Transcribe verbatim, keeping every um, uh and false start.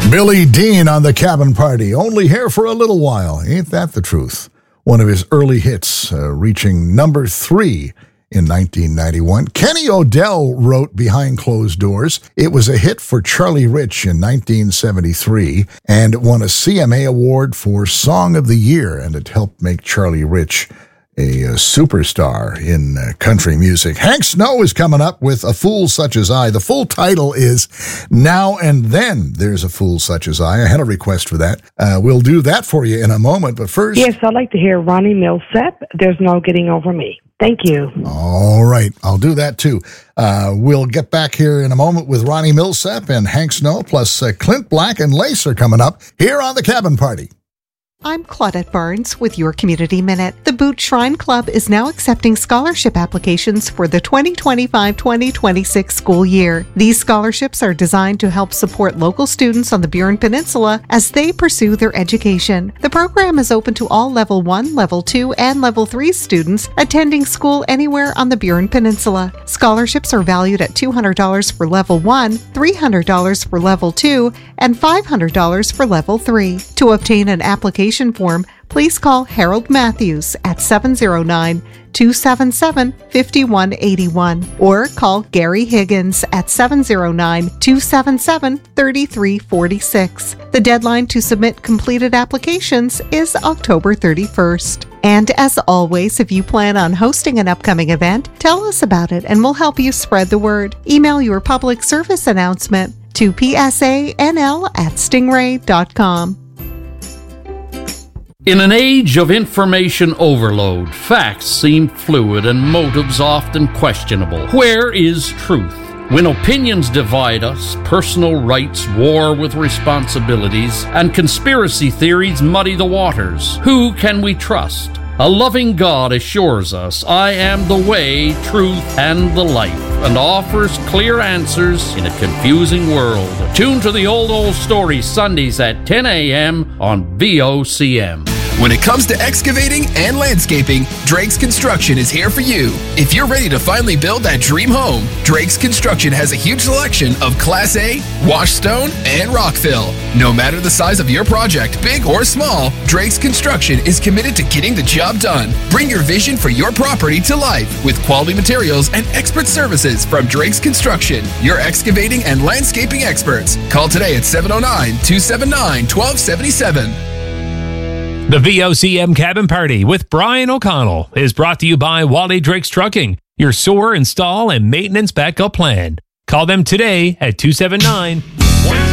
Billy Dean on the Cabin Party, only here for a little while. Ain't that the truth? One of his early hits, uh, reaching number three in nineteen ninety-one. Kenny Odell wrote Behind Closed Doors. It was a hit for Charlie Rich in nineteen seventy-three, and it won a C M A award for Song of the Year, and it helped make Charlie Rich a, a superstar in uh, country music. Hank Snow is coming up with A Fool Such As I. The full title is Now and Then There's a Fool Such As I. I had a request for that. Uh, we'll do that for you in a moment, but first... Yes, I'd like to hear Ronnie Milsap, There's No Getting Over Me. Thank you. All right, I'll do that too. Uh, we'll get back here in a moment with Ronnie Milsap and Hank Snow, plus uh, Clint Black and Lace are coming up here on the Cabin Party. I'm Claudette Barnes with your Community Minute. The Boot Shrine Club is now accepting scholarship applications for the twenty twenty-five twenty twenty-six school year. These scholarships are designed to help support local students on the Burin Peninsula as they pursue their education. The program is open to all Level one, Level two, and Level three students attending school anywhere on the Burin Peninsula. Scholarships are valued at two hundred dollars for Level one, three hundred dollars for Level two, and five hundred dollars for Level three. To obtain an application form, please call Harold Matthews at seven oh nine, two seven seven, five one eight one or call Gary Higgins at seven oh nine, two seven seven, three three four six. The deadline to submit completed applications is October thirty-first. And as always, if you plan on hosting an upcoming event, tell us about it and we'll help you spread the word. Email your public service announcement to p s a n l at stingray dot com. In an age of information overload, facts seem fluid and motives often questionable. Where is truth? When opinions divide us, personal rights war with responsibilities, and conspiracy theories muddy the waters, who can we trust? A loving God assures us, I am the way, truth, and the life, and offers clear answers in a confusing world. Tune to the Old Old Story Sundays at ten a.m. on V O C M. When it comes to excavating and landscaping, Drake's Construction is here for you. If you're ready to finally build that dream home, Drake's Construction has a huge selection of Class A, wash stone, and rock fill. No matter the size of your project, big or small, Drake's Construction is committed to getting the job done. Bring your vision for your property to life with quality materials and expert services from Drake's Construction, your excavating and landscaping experts. Call today at seven oh nine, two seven nine, one two seven seven. The V O C M Cabin Party with Brian O'Connell is brought to you by Wally Drake's Trucking, your sewer install and maintenance backup plan. Call them today at two seven nine,